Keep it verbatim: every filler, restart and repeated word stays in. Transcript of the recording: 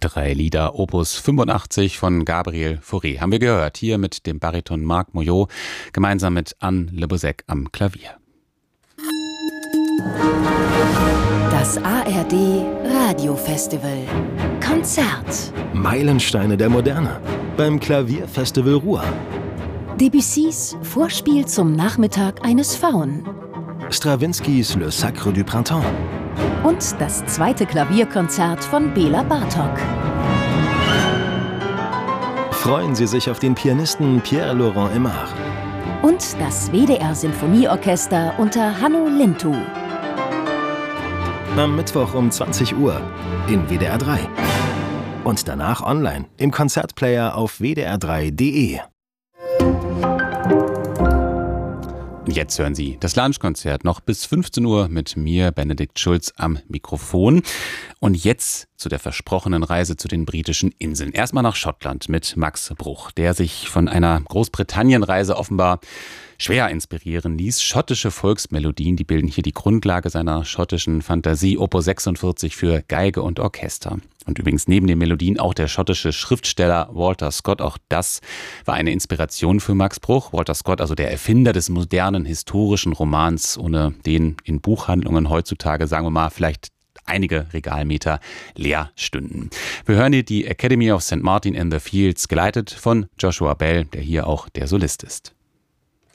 Drei Lieder, Opus fünfundachtzig von Gabriel Fauré. Haben wir gehört, hier mit dem Bariton Marc Moyot, gemeinsam mit Anne Le Bozec am Klavier. Das A R D Radiofestival Konzert. Meilensteine der Moderne beim Klavierfestival Ruhr. Debussys Vorspiel zum Nachmittag eines Faun. Strawinskys Le Sacre du Printemps. Und das zweite Klavierkonzert von Bela Bartok. Freuen Sie sich auf den Pianisten Pierre-Laurent Aimard. Und das W D R-Sinfonieorchester unter Hanno Lintu. Am Mittwoch um zwanzig Uhr in W D R drei. Und danach online im Konzertplayer auf w d r drei punkt d e. Jetzt hören Sie das Lunchkonzert noch bis fünfzehn Uhr mit mir, Benedikt Schulz, am Mikrofon. Und jetzt zu der versprochenen Reise zu den britischen Inseln. Erstmal nach Schottland mit Max Bruch, der sich von einer Großbritannien-Reise offenbar schwer inspirieren ließ. Schottische Volksmelodien, die bilden hier die Grundlage seiner schottischen Fantasie, Opus sechsundvierzig für Geige und Orchester. Und übrigens neben den Melodien auch der schottische Schriftsteller Walter Scott. Auch das war eine Inspiration für Max Bruch. Walter Scott, also der Erfinder des modernen historischen Romans, ohne den in Buchhandlungen heutzutage, sagen wir mal, vielleicht einige Regalmeter leer stünden. Wir hören hier die Academy of Saint Martin in the Fields, geleitet von Joshua Bell, der hier auch der Solist ist.